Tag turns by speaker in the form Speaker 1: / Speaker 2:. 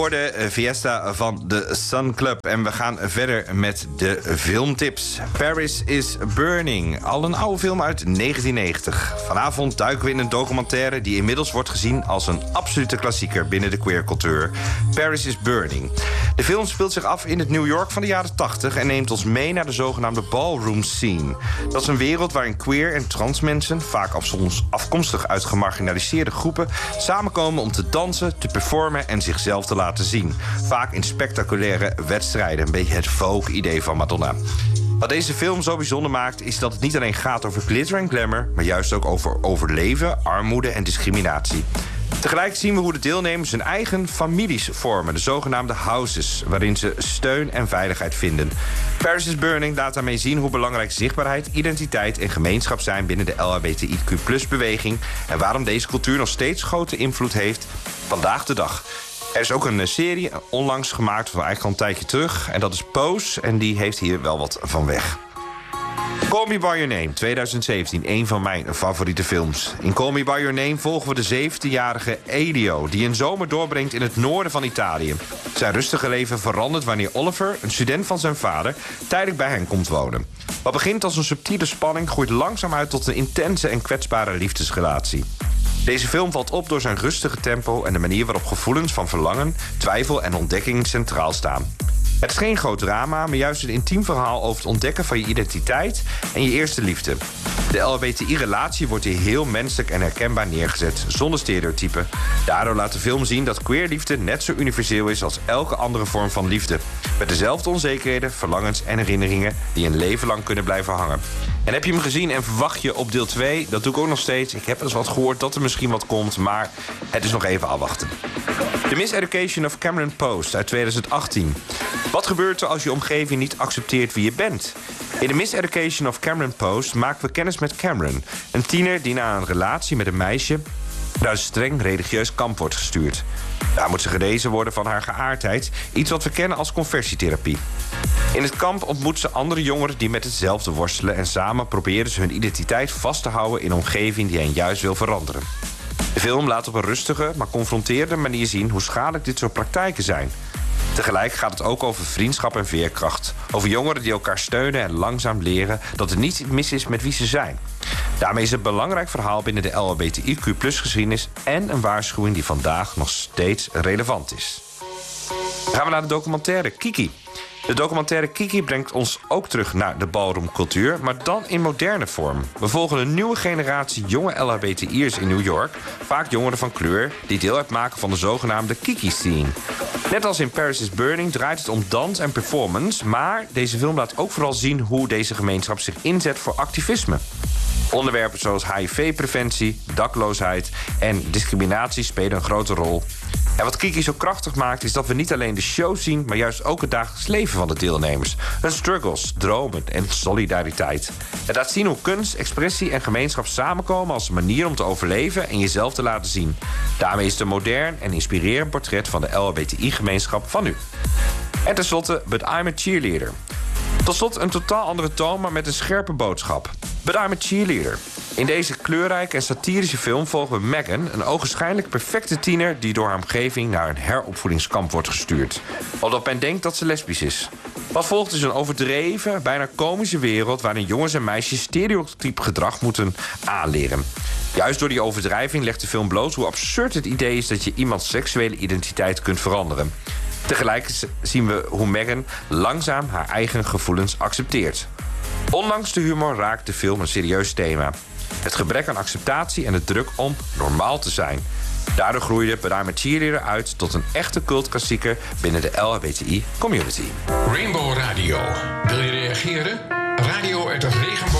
Speaker 1: hoorde Fiesta van de Sun Club. En we gaan verder met de filmtips. Paris is Burning. Al een oude film uit 1990. Vanavond duiken we in een documentaire die inmiddels wordt gezien als een absolute klassieker binnen de queercultuur. Paris is Burning. De film speelt zich af in het New York van de jaren 80 en neemt ons mee naar de zogenaamde ballroom scene. Dat is een wereld waarin queer en trans mensen, vaak afkomstig uit gemarginaliseerde groepen, samenkomen om te dansen, te performen en zichzelf te laten zien. Vaak in spectaculaire wedstrijden. Een beetje het Vogue-idee van Madonna. Wat deze film zo bijzonder maakt, is dat het niet alleen gaat over glitter en glamour, maar juist ook over overleven, armoede en discriminatie. Tegelijk zien we hoe de deelnemers hun eigen families vormen, de zogenaamde houses, waarin ze steun en veiligheid vinden. Paris is Burning laat daarmee zien hoe belangrijk zichtbaarheid, identiteit en gemeenschap zijn binnen de LHBTIQ+-beweging en waarom deze cultuur nog steeds grote invloed heeft vandaag de dag. Er is ook een serie onlangs gemaakt, of eigenlijk al een tijdje terug, en dat is Pose, en die heeft hier wel wat van weg. Call Me By Your Name, 2017, een van mijn favoriete films. In Call Me By Your Name volgen we de 17-jarige Elio, die een zomer doorbrengt in het noorden van Italië. Zijn rustige leven verandert wanneer Oliver, een student van zijn vader, tijdelijk bij hen komt wonen. Wat begint als een subtiele spanning groeit langzaam uit tot een intense en kwetsbare liefdesrelatie. Deze film valt op door zijn rustige tempo en de manier waarop gevoelens van verlangen, twijfel en ontdekking centraal staan. Het is geen groot drama, maar juist een intiem verhaal over het ontdekken van je identiteit en je eerste liefde. De LHBTI-relatie wordt hier heel menselijk en herkenbaar neergezet, zonder stereotypen. Daardoor laat de film zien dat queerliefde net zo universeel is als elke andere vorm van liefde. Met dezelfde onzekerheden, verlangens en herinneringen die een leven lang kunnen blijven hangen. En heb je hem gezien en verwacht je op deel 2? Dat doe ik ook nog steeds. Ik heb eens wat gehoord dat er misschien wat komt, maar het is nog even afwachten. The Miseducation of Cameron Post uit 2018. Wat gebeurt er als je omgeving niet accepteert wie je bent? In The Miseducation of Cameron Post maken we kennis met Cameron, een tiener die na een relatie met een meisje naar een streng religieus kamp wordt gestuurd. Daar moet ze genezen worden van haar geaardheid, iets wat we kennen als conversietherapie. In het kamp ontmoet ze andere jongeren die met hetzelfde worstelen en samen proberen ze hun identiteit vast te houden in een omgeving die hen juist wil veranderen. De film laat op een rustige, maar confronterende manier zien hoe schadelijk dit soort praktijken zijn. Tegelijk gaat het ook over vriendschap en veerkracht. Over jongeren die elkaar steunen en langzaam leren dat er niets mis is met wie ze zijn. Daarmee is het een belangrijk verhaal binnen de LHBTIQ+-geschiedenis en een waarschuwing die vandaag nog steeds relevant is. Dan gaan we naar de documentaire Kiki. De documentaire Kiki brengt ons ook terug naar de ballroomcultuur, maar dan in moderne vorm. We volgen een nieuwe generatie jonge LHBTI'ers in New York, vaak jongeren van kleur, die deel uitmaken van de zogenaamde Kiki-scene. Net als in Paris is Burning draait het om dans en performance, maar deze film laat ook vooral zien hoe deze gemeenschap zich inzet voor activisme. Onderwerpen zoals HIV-preventie, dakloosheid en discriminatie spelen een grote rol. En wat Kiki zo krachtig maakt is dat we niet alleen de show zien, maar juist ook het dagelijks leven van de deelnemers. Hun struggles, dromen en solidariteit. Het laat zien hoe kunst, expressie en gemeenschap samenkomen als een manier om te overleven en jezelf te laten zien. Daarmee is het een modern en inspirerend portret van de LHBTI-gemeenschap van nu. En tenslotte, But I'm a Cheerleader. Tot slot een totaal andere toon, maar met een scherpe boodschap. But I'm a Cheerleader. In deze kleurrijke en satirische film volgen we Megan, een ogenschijnlijk perfecte tiener die door haar omgeving naar een heropvoedingskamp wordt gestuurd. Omdat men denkt dat ze lesbisch is. Wat volgt is een overdreven, bijna komische wereld waarin jongens en meisjes stereotyp gedrag moeten aanleren. Juist door die overdrijving legt de film bloot hoe absurd het idee is dat je iemands seksuele identiteit kunt veranderen. Tegelijk zien we hoe Megan langzaam haar eigen gevoelens accepteert. Ondanks de humor raakt de film een serieus thema. Het gebrek aan acceptatie en de druk om normaal te zijn. Daardoor groeide But I'm a Cheerleader uit tot een echte cultklassieker binnen de LHBTI-community.
Speaker 2: Rainbow Radio. Wil je reageren? Radio uit het regenboog.